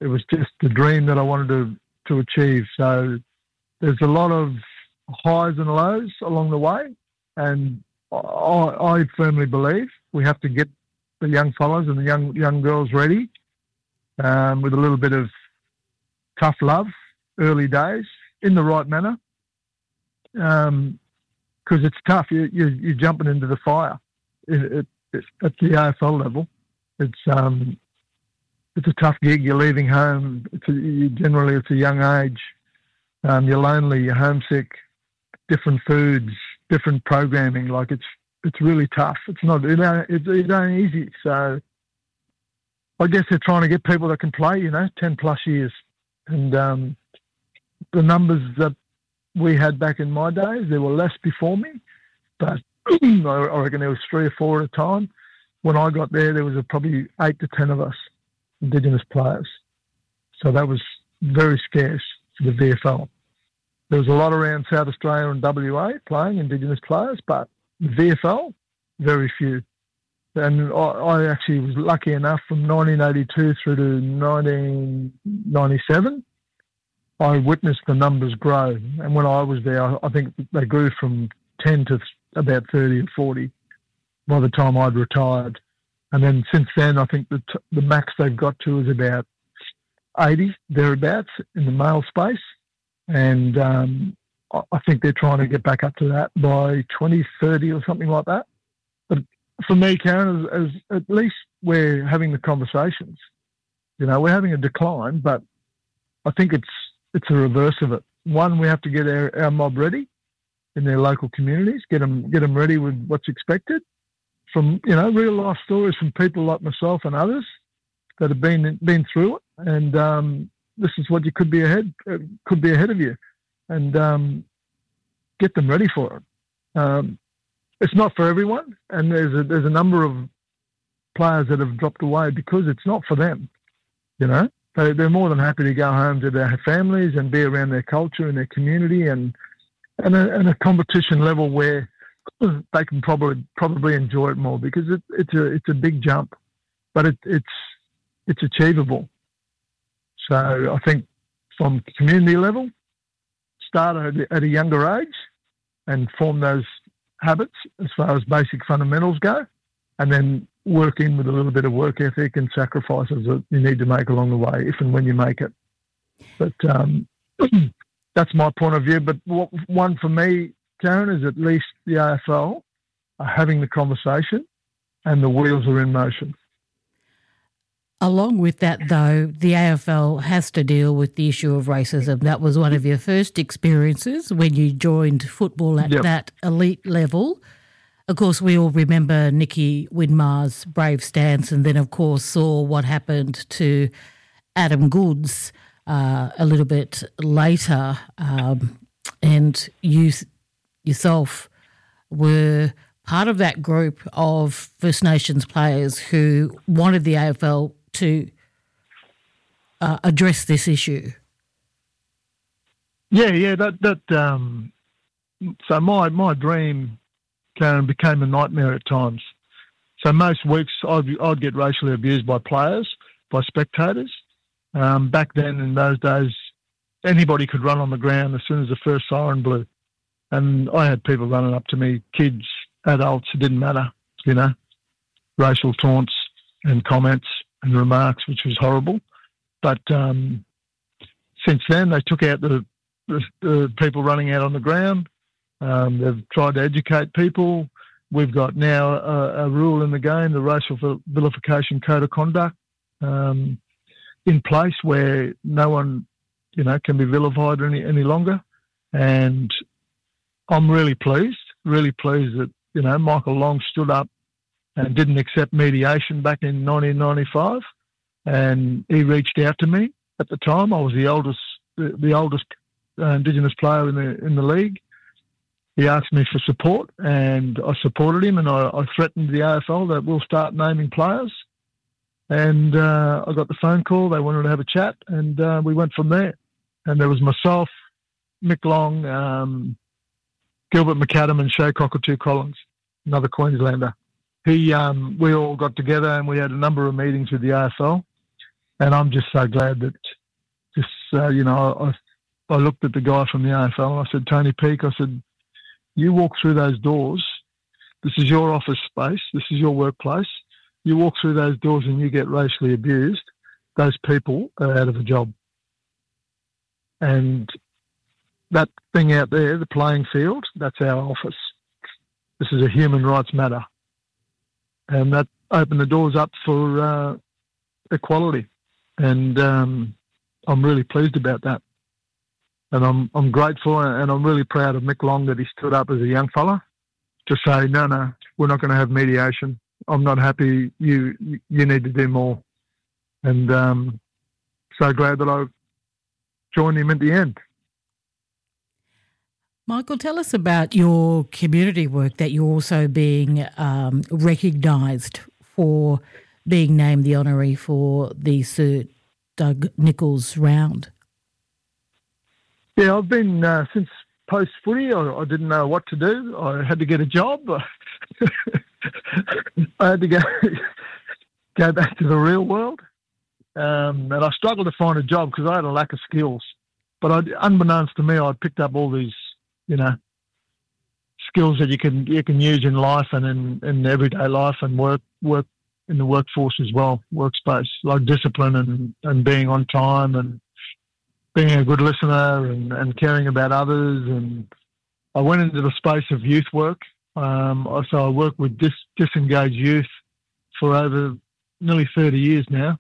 It was just the dream that I wanted to achieve. So there's a lot of highs and lows along the way, and I firmly believe we have to get the young fellas and the young girls ready with a little bit of tough love early days in the right manner, because it's tough. You're jumping into the fire at the AFL level. It's a tough gig. You're leaving home. Generally, it's a young age. You're lonely. You're homesick. Different foods, different programming. Like it's really tough. It ain't easy. So I guess they're trying to get people that can play. 10 plus years, and the numbers that we had back in my days, there were less before me, but I reckon there was 3 or 4 at a time. When I got there was probably 8 to 10 of us, Indigenous players. So that was very scarce for the VFL. There was a lot around South Australia and WA playing Indigenous players, but the VFL, very few. And I actually was lucky enough from 1982 through to 1997, I witnessed the numbers grow. And when I was there, I think they grew from 10 to about 30 or 40 by the time I'd retired. And then since then, I think the max they've got to is about 80, thereabouts, in the male space. And I think they're trying to get back up to that by 2030 or something like that. But for me, Karen, as at least we're having the conversations. We're having a decline, but I think it's a reverse of it. One, we have to get our mob ready in their local communities, get them ready with what's expected from, real life stories from people like myself and others that have been through it. And this is what you could be ahead of you, and get them ready for it. It's not for everyone, and there's a number of players that have dropped away because it's not for them. They're more than happy to go home to their families and be around their culture and their community, and a competition level where they can probably enjoy it more, because it's a big jump, but it's achievable. So I think from community level, start at a younger age and form those habits as far as basic fundamentals go, and then work in with a little bit of work ethic and sacrifices that you need to make along the way, if and when you make it. But that's my point of view. But one for me, Karen, is at least the AFL are having the conversation and the wheels are in motion. Along with that, though, the AFL has to deal with the issue of racism. That was one of your first experiences when you joined football at that elite level. Of course, we all remember Nicky Winmar's brave stance, and then, of course, saw what happened to Adam Goodes a little bit later. And you yourself were part of that group of First Nations players who wanted the AFL to address this issue. Yeah. So my dream, Karen, became a nightmare at times. So most weeks I'd get racially abused by players, by spectators. Back then, in those days, anybody could run on the ground as soon as the first siren blew. And I had people running up to me, kids, adults, it didn't matter, racial taunts and comments and remarks, which was horrible. But since then, they took out the people running out on the ground. They've tried to educate people. We've got now a rule in the game, the Racial Vilification Code of Conduct, in place where no one, can be vilified any longer. And I'm really pleased that, Michael Long stood up and didn't accept mediation back in 1995. And he reached out to me at the time. I was the oldest Indigenous player in the league. He asked me for support, and I supported him, and I threatened the AFL that we'll start naming players. And I got the phone call. They wanted to have a chat, and we went from there. And there was myself, Mick Long, Gilbert McAdam, and Shay Cockatoo Collins, another Queenslander. We all got together and we had a number of meetings with the AFL. And I'm just so glad that I looked at the guy from the AFL and I said, Tony Peake, I said, you walk through those doors. This is your office space. This is your workplace. You walk through those doors and you get racially abused. Those people are out of a job. And that thing out there, the playing field, that's our office. This is a human rights matter. And that opened the doors up for equality. And I'm really pleased about that. And I'm grateful, and I'm really proud of Mick Long that he stood up as a young fella to say, no, we're not going to have mediation. I'm not happy. You need to do more. And so glad that I joined him at the end. Michael, tell us about your community work, that you're also being recognised for being named the honoree for the Sir Doug Nicholls round. Yeah, I've been since post-footy. I didn't know what to do. I had to get a job. I had to go back to the real world. And I struggled to find a job because I had a lack of skills. But unbeknownst to me, I picked up all these, skills that you can use in life and in everyday life and work in the workforce as well, workspace, like discipline and being on time and being a good listener and caring about others. And I went into the space of youth work. So I work with disengaged youth for over nearly 30 years now.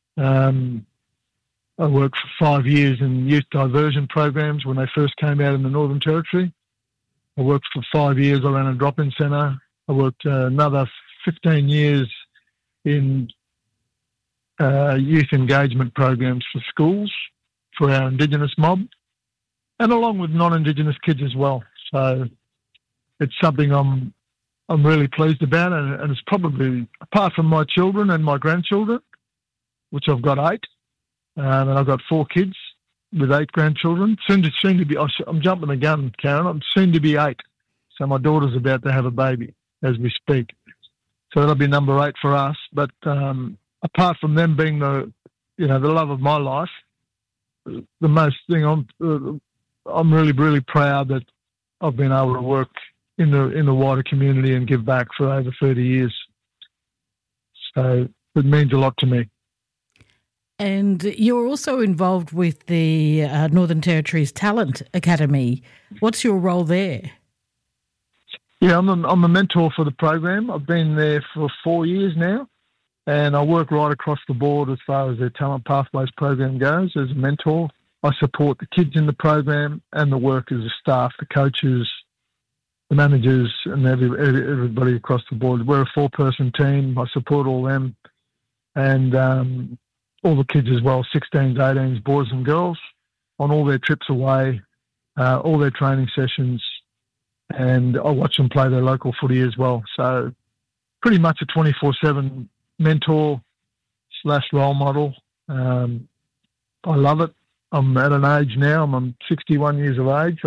I worked for 5 years in youth diversion programs when they first came out in the Northern Territory. I worked for 5 years. I ran a drop-in centre. I worked another 15 years in youth engagement programs for schools for our Indigenous mob, and along with non-Indigenous kids as well. So it's something I'm really pleased about, and it's probably, apart from my children and my grandchildren, which I've got 8, and I've got 4 kids with 8 grandchildren. Soon to be, I'm jumping the gun, Karen. I'm soon to be 8. So my daughter's about to have a baby as we speak. So that'll be number 8 for us. But apart from them being the love of my life, the most thing I'm really, really proud that I've been able to work in the wider community and give back for over 30 years. So it means a lot to me. And you're also involved with the Northern Territory's Talent Academy. What's your role there? Yeah, I'm a mentor for the program. I've been there for 4 years now, and I work right across the board as far as their Talent Pathways program goes as a mentor. I support the kids in the program and the workers, the staff, the coaches, the managers, and everybody across the board. We're a 4-person team. I support all them and all the kids as well, 16s, 18s, boys and girls, on all their trips away, all their training sessions, and I watch them play their local footy as well. So pretty much a 24/7 mentor / role model. I love it. I'm at an age now, I'm 61 years of age.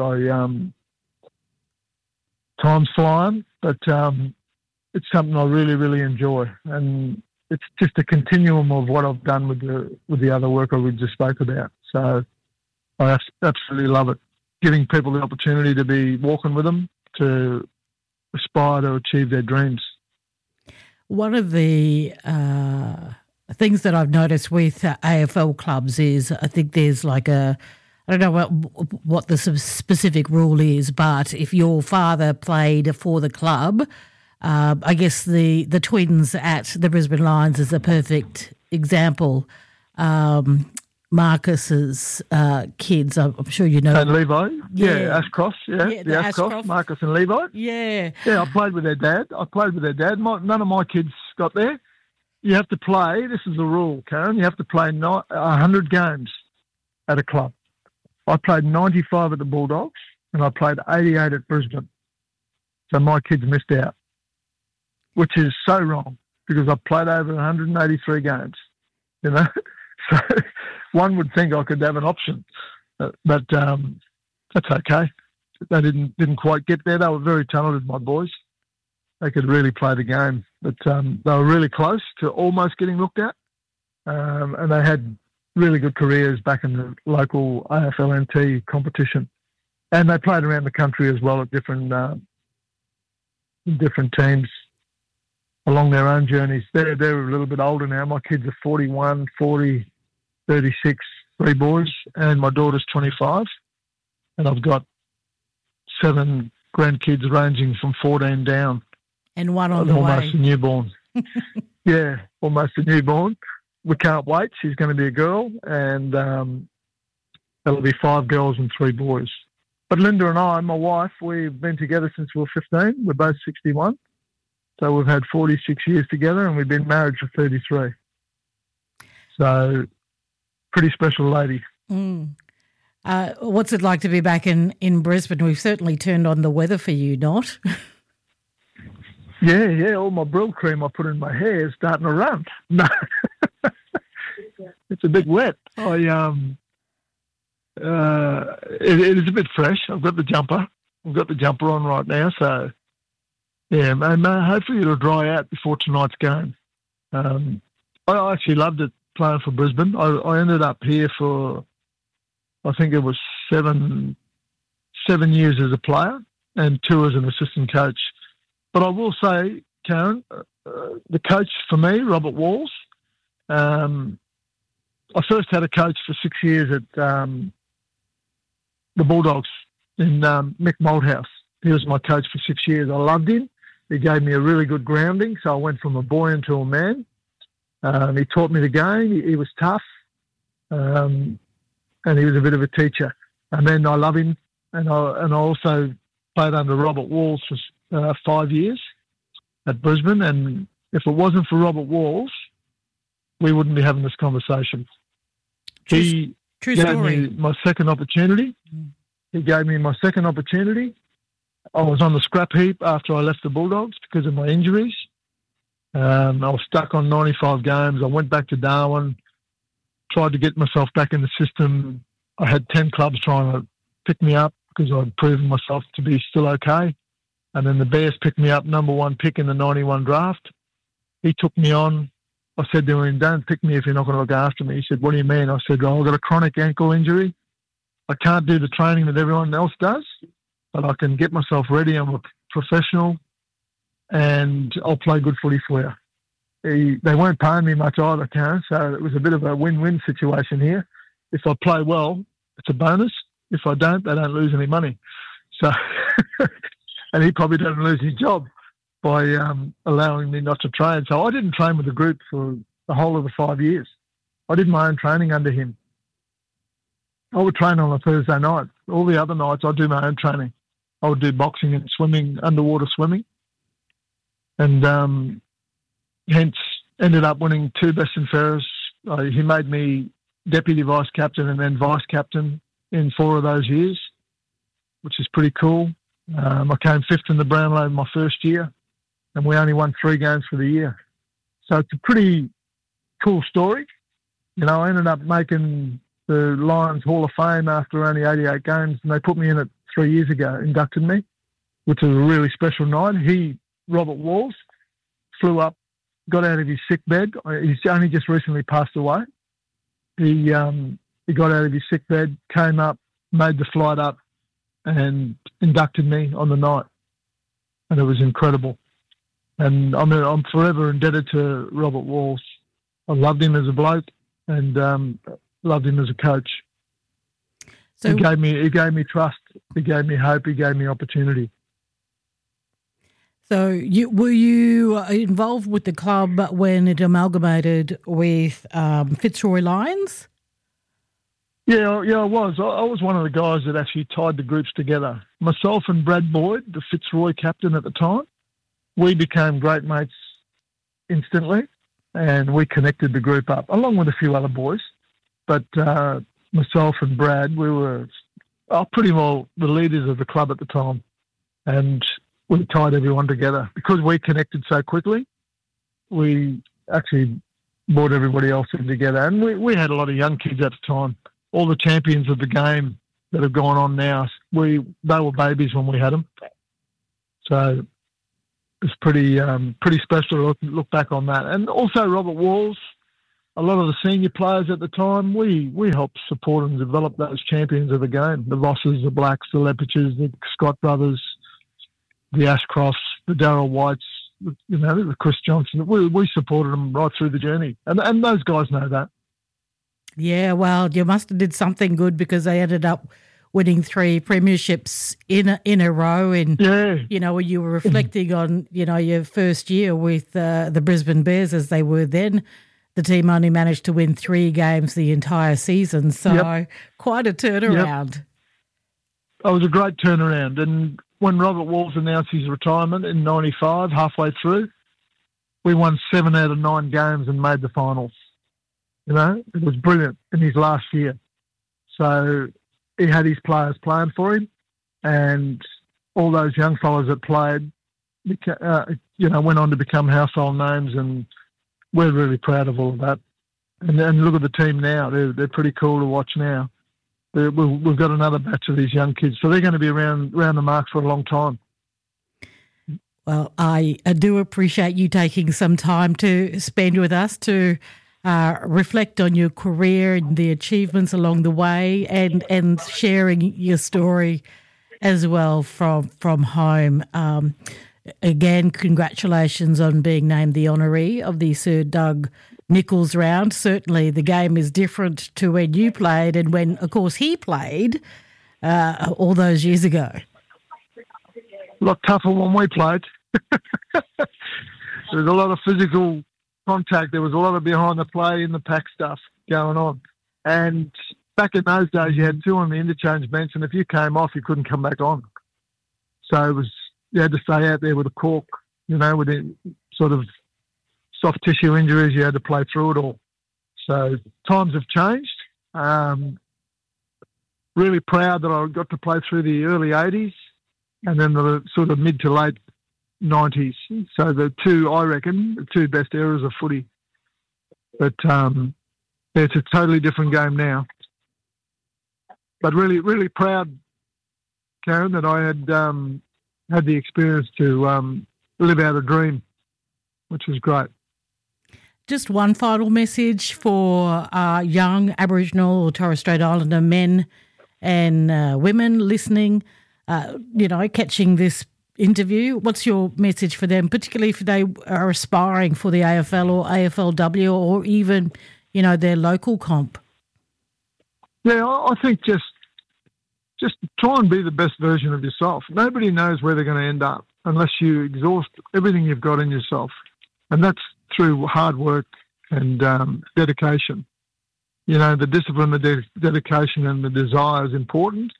Time's flying, but it's something I really, really enjoy. And it's just a continuum of what I've done with the other work we just spoke about. So I absolutely love it. Giving people the opportunity to be walking with them, to aspire to achieve their dreams. One of the things that I've noticed with AFL clubs is I think there's like I don't know what the specific rule is, but if your father played for the club, I guess the twins at the Brisbane Lions is a perfect example. Marcus's kids, I'm sure you know. And Levi. Yeah, Ashcroft. Yeah, the Ashcroft, Marcus and Levi. Yeah. Yeah, I played with their dad. None of my kids got there. You have to play, this is the rule, Karen, you have to play 100 games at a club. I played 95 at the Bulldogs and I played 88 at Brisbane. So my kids missed out, which is so wrong because I played over 183 games, So one would think I could have an option, but that's okay. They didn't quite get there. They were very talented, my boys. They could really play the game, but they were really close to almost getting looked at. and they had really good careers back in the local AFLNT competition. And they played around the country as well at different teams along their own journeys. They're a little bit older now. My kids are 41, 40, 36, 3 boys, and my daughter's 25. And I've got 7 grandkids ranging from 14 down. And one on the way. Almost a newborn. Yeah, almost a newborn. We can't wait. She's going to be a girl, and there'll be 5 girls and 3 boys. But Linda and I, my wife, we've been together since we were 15. We're both 61. So we've had 46 years together, and we've been married for 33. So pretty special lady. Mm. What's it like to be back in Brisbane? We've certainly turned on the weather for you, not? Yeah. All my Brill cream I put in my hair is starting to run. No, it's a bit wet. It is a bit fresh. I've got the jumper. On right now. So, yeah, and hopefully it'll dry out before tonight's game. I actually loved it playing for Brisbane. I ended up here for, I think it was 7 years as a player and 2 as an assistant coach. But I will say, Karen, the coach for me, Robert Walls, I first had a coach for 6 years at the Bulldogs in Mick Malthouse. He was my coach for 6 years. I loved him. He gave me a really good grounding, so I went from a boy into a man. He taught me the game. He was tough, and he was a bit of a teacher. And then I love him, and I also played under Robert Walls for 5 years at Brisbane. And if it wasn't for Robert Walls, we wouldn't be having this conversation. He True gave story. me my second opportunity. He gave me my second opportunity. I was on the scrap heap after I left the Bulldogs because of my injuries. I was stuck on 95 games. I went back to Darwin, tried to get myself back in the system. I had 10 clubs trying to pick me up because I'd proven myself to be still okay. And then the Bears picked me up, number 1 pick in the 91 draft. He took me on. I said to him, don't pick me if you're not going to look after me. He said, what do you mean? I said, I've got a chronic ankle injury. I can't do the training that everyone else does, but I can get myself ready. I'm a professional, and I'll play good footy for you. They weren't paying me much either, Karen, so it was a bit of a win-win situation here. If I play well, it's a bonus. If I don't, they don't lose any money. So, and he probably doesn't lose his job by allowing me not to train. So I didn't train with the group for the whole of the 5 years. I did my own training under him. I would train on a Thursday night. All the other nights I'd do my own training. I would do boxing and swimming, underwater swimming. And hence ended up winning 2 best and fairest. He made me deputy vice captain and then vice captain in 4 of those years, which is pretty cool. I came 5th in the Brownlow my first year, and we only won 3 games for the year. So it's a pretty cool story. You know, I ended up making the Lions Hall of Fame after only 88 games, and they put me in it 3 years ago, inducted me, which was a really special night. Robert Walls, flew up, got out of his sick bed. He's only just recently passed away. He got out of his sick bed, came up, made the flight up, and inducted me on the night. And it was incredible. And I'm forever indebted to Robert Walls. I loved him as a bloke and loved him as a coach. So he gave me trust. He gave me hope. He gave me opportunity. So were you involved with the club when it amalgamated with Fitzroy Lions? Yeah, I was. I was one of the guys that actually tied the groups together. Myself and Brad Boyd, the Fitzroy captain at the time, we became great mates instantly, and we connected the group up, along with a few other boys. But myself and Brad, we were pretty well the leaders of the club at the time, and we tied everyone together. Because we connected so quickly, we actually brought everybody else in together. And we had a lot of young kids at the time. All the champions of the game that have gone on now, they were babies when we had them. So it's pretty special to look back on that. And also Robert Walls, a lot of the senior players at the time, we helped support and develop those champions of the game. The Rosses, the Blacks, the Lepiches, the Scott brothers, the Ashcrofts, the Darryl Whites, the Chris Johnson. We supported them right through the journey. And those guys know that. Yeah, well, you must have did something good because they ended up winning 3 premierships in a row. And, when you were reflecting on, your first year with the Brisbane Bears as they were then, the team only managed to win 3 games the entire season. So quite a turnaround. Yep. It was a great turnaround. And when Robert Walls announced his retirement in 95, halfway through, we won 7 out of 9 games and made the finals. It was brilliant in his last year. So he had his players playing for him, and all those young fellas that played, went on to become household names, and we're really proud of all of that. And look at the team now; they're pretty cool to watch now. We've got another batch of these young kids, so they're going to be around the mark for a long time. Well, I do appreciate you taking some time to spend with us to reflect on your career and the achievements along the way, and sharing your story as well from home. Again, congratulations on being named the honoree of the Sir Doug Nicholls round. Certainly the game is different to when you played and when, of course, he played all those years ago. A lot tougher when we played. There was a lot of physical contact. There was a lot of behind the play in the pack stuff going on. And back in those days, you had 2 on the interchange bench, and if you came off, you couldn't come back on. So you had to stay out there with a cork, with the sort of soft tissue injuries. You had to play through it all. So times have changed. Really proud that I got to play through the early 80s and then the sort of mid to late 90s. So I reckon, the 2 best eras of footy. But it's a totally different game now. But really, really proud, Karen, that I had the experience to live out a dream, which was great. Just one final message for young Aboriginal or Torres Strait Islander men and women listening, catching this interview. What's your message for them, particularly if they are aspiring for the AFL or AFLW or even, their local comp? Yeah, I think just try and be the best version of yourself. Nobody knows where they're going to end up unless you exhaust everything you've got in yourself. And that's through hard work and dedication. The discipline, the dedication and the desire is important.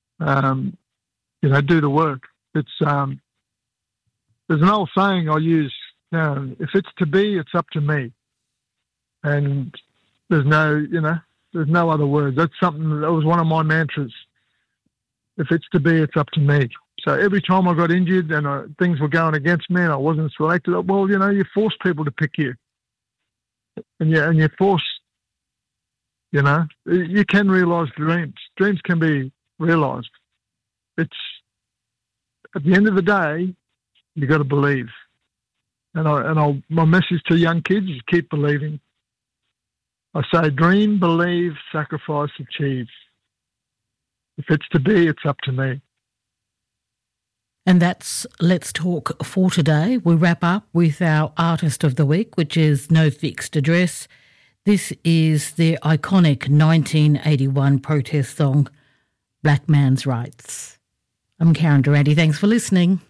Do the work. It's there's an old saying I use, if it's to be, it's up to me. And there's no other words. That's something that was one of my mantras. If it's to be, it's up to me. So every time I got injured and things were going against me and I wasn't selected, you force people to pick you. And you force, you can realise dreams. Dreams can be realised. It's, at the end of the day, you got to believe. And my message to young kids is keep believing. I say dream, believe, sacrifice, achieve. If it's to be, it's up to me. And that's Let's Talk for today. We wrap up with our Artist of the Week, which is No Fixed Address. This is the iconic 1981 protest song, Black Man's Rights. I'm Karen Durante. Thanks for listening.